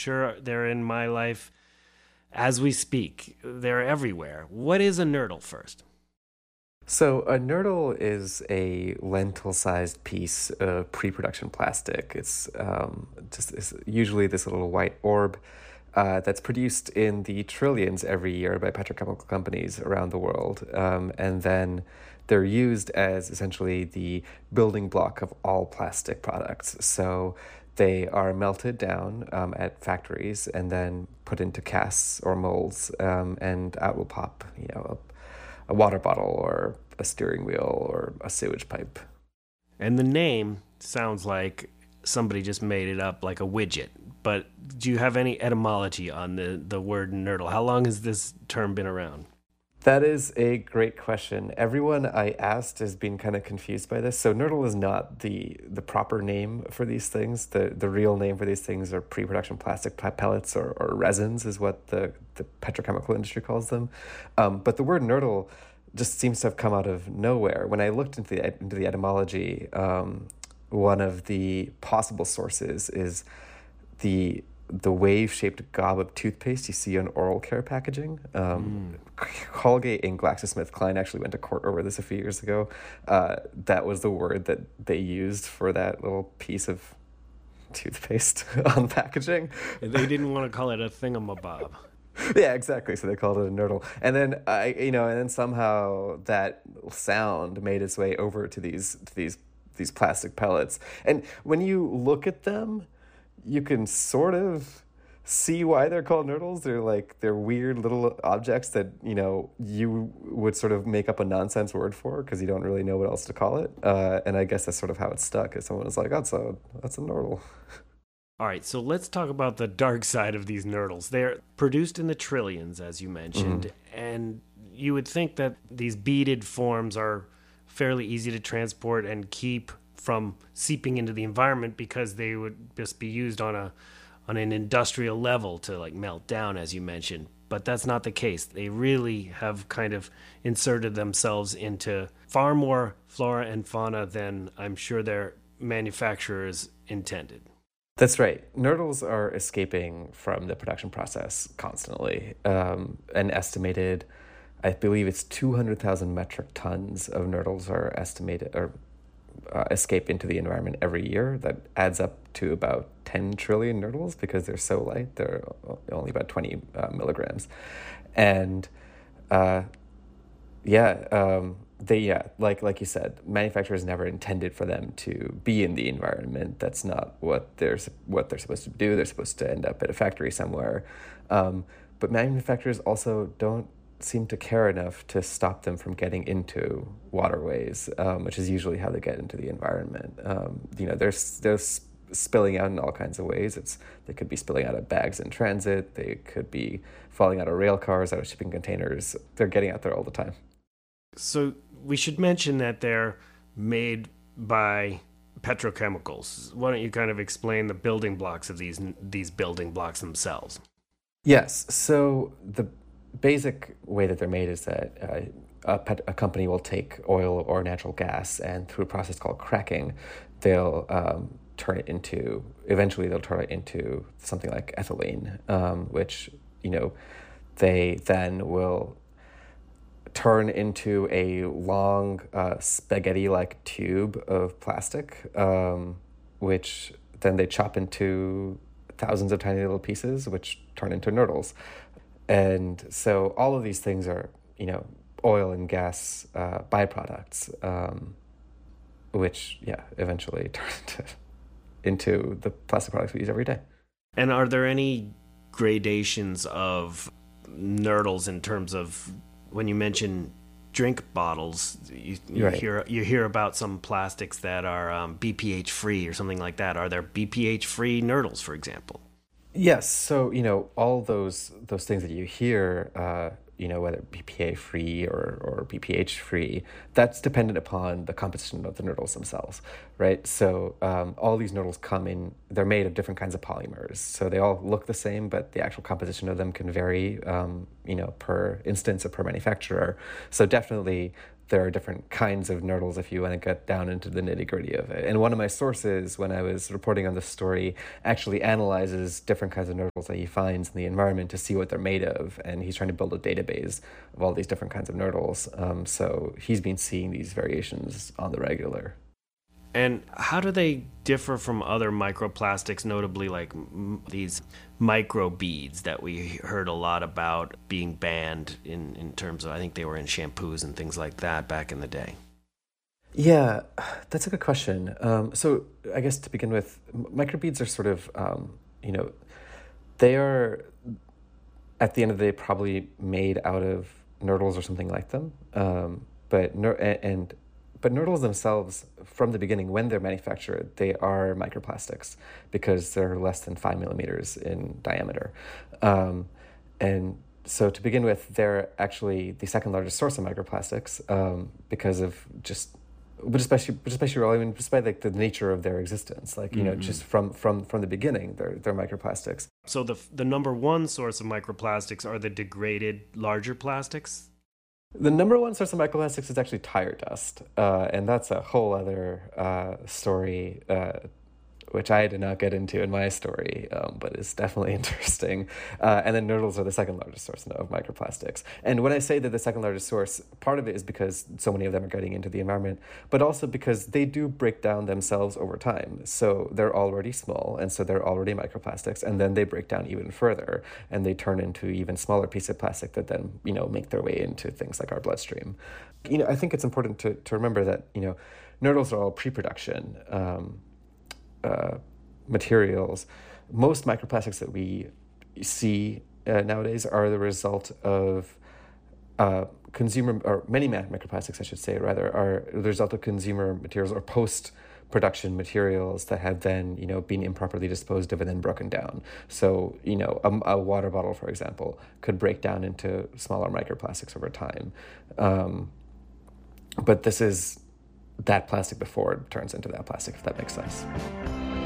sure they're in my life as we speak. They're everywhere. What is a nurdle first? So a nurdle is a lentil-sized piece of pre-production plastic. It's usually this little white orb that's produced in the trillions every year by petrochemical companies around the world. And then they're used as essentially the building block of all plastic products. So they are melted down at factories and then put into casts or molds, and out will pop, a water bottle or a steering wheel or a sewage pipe. And the name sounds like somebody just made it up, like a widget. But do you have any etymology on the word nurdle? How long has this term been around? That is a great question. Everyone I asked has been kind of confused by this. So nurdle is not the proper name for these things. The real name for these things are pre-production plastic pellets or resins is what the petrochemical industry calls them. But the word nurdle just seems to have come out of nowhere. When I looked into the etymology, one of the possible sources is the wave-shaped gob of toothpaste you see on oral care packaging. Colgate and GlaxoSmithKline actually went to court over this a few years ago. That was the word that they used for that little piece of toothpaste on packaging. They didn't want to call it a thingamabob. Yeah, exactly. So they called it a nurdle. And then and then somehow that sound made its way over to these plastic pellets. And when you look at them, you can sort of see why they're called nurdles. They're weird little objects that, you would sort of make up a nonsense word for because you don't really know what else to call it. And I guess that's sort of how it stuck. Is someone was like, that's a nurdle. All right, so let's talk about the dark side of these nurdles. They're produced in the trillions, as you mentioned, and you would think that these beaded forms are fairly easy to transport and keep from seeping into the environment because they would just be used on an industrial level to like melt down, as you mentioned. But that's not the case. They really have kind of inserted themselves into far more flora and fauna than I'm sure their manufacturers intended. That's right. Nurdles are escaping from the production process constantly. An estimated, I believe it's 200,000 metric tons of nurdles are estimated or escape into the environment every year. That adds up to about 10 trillion nurdles because they're so light. They're only about 20 milligrams. And like you said, manufacturers never intended for them to be in the environment. That's not what they're supposed to do. They're supposed to end up at a factory somewhere. But manufacturers also don't seem to care enough to stop them from getting into waterways, which is usually how they get into the environment. They're spilling out in all kinds of ways. They could be spilling out of bags in transit. They could be falling out of rail cars, out of shipping containers. They're getting out there all the time. So we should mention that they're made by petrochemicals. Why don't you kind of explain the building blocks of these building blocks themselves? Yes. So the basic way that they're made is that a company will take oil or natural gas, and through a process called cracking, they'll eventually turn it into something like ethylene, which, they then will turn into a long spaghetti-like tube of plastic, which then they chop into thousands of tiny little pieces, which turn into nurdles. And so all of these things are, oil and gas byproducts, which, eventually turn into the plastic products we use every day. And are there any gradations of nurdles in terms of, when you mention drink bottles, you right. hear about some plastics that are BPH free or something like that. Are there BPH free nurdles, for example? Yes. So, all those things that you hear, whether BPA free or BPH free, that's dependent upon the composition of the nurdles themselves, right? So all these nurdles they're made of different kinds of polymers. So they all look the same, but the actual composition of them can vary, per instance or per manufacturer. So definitely there are different kinds of nurdles if you want to get down into the nitty-gritty of it. And one of my sources, when I was reporting on this story, actually analyzes different kinds of nurdles that he finds in the environment to see what they're made of, and he's trying to build a database of all these different kinds of nurdles. So he's been seeing these variations on the regular. And how do they differ from other microplastics, notably like these microbeads that we heard a lot about being banned in terms of, I think they were in shampoos and things like that back in the day? Yeah, that's a good question. So I guess to begin with, microbeads are sort of, they are, at the end of the day, probably made out of nurdles or something like them. But nurdles themselves, from the beginning, when they're manufactured, they are microplastics because they're less than 5 millimeters in diameter. And so to begin with, they're actually the second largest source of microplastics because of especially by like the nature of their existence, like, just from the beginning, they're microplastics. So the number one source of microplastics are the degraded larger plastics? The number one source of microplastics is actually tire dust, and that's a whole other story, which I did not get into in my story, but it's definitely interesting. And then nurdles are the second largest source of microplastics. And when I say that the second largest source, part of it is because so many of them are getting into the environment, but also because they do break down themselves over time. So they're already small, and so they're already microplastics, and then they break down even further, and they turn into even smaller pieces of plastic that then, make their way into things like our bloodstream. I think it's important to remember that, nurdles are all pre-production materials. Most microplastics that we see nowadays are the result of many microplastics, I should say, rather, are the result of consumer materials or post-production materials that have then, been improperly disposed of and then broken down. So, a water bottle, for example, could break down into smaller microplastics over time. But this is that plastic before it turns into that plastic, if that makes sense.